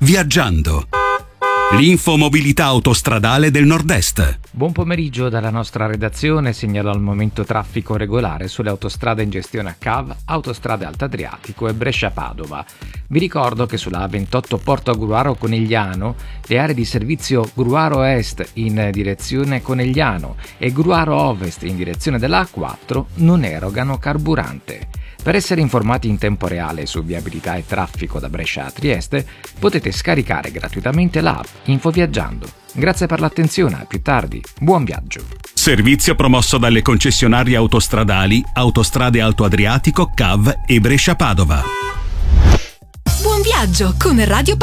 Viaggiando. L'infomobilità autostradale del Nord-Est. Buon pomeriggio dalla nostra redazione. Segnalo al momento traffico regolare sulle autostrade in gestione a CAV, Autostrade Alto Adriatico e Brescia-Padova. Vi ricordo che sulla A28 Porto Gruaro Conegliano le aree di servizio Gruaro Est in direzione Conegliano e Gruaro Ovest in direzione della A4 non erogano carburante. Per essere informati in tempo reale su viabilità e traffico da Brescia a Trieste, potete scaricare gratuitamente l'app Infoviaggiando. Grazie per l'attenzione, a più tardi. Buon viaggio. Servizio promosso dalle concessionarie autostradali Autostrade Alto Adriatico, CAV e Brescia Padova. Buon viaggio con Radio